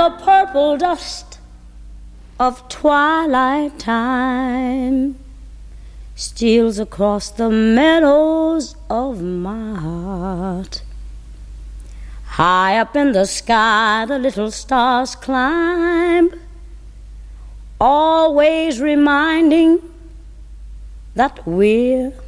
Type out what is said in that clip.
the purple dust of twilight time steals across the meadows of my heart. High up in the sky the little stars climb, always reminding that we're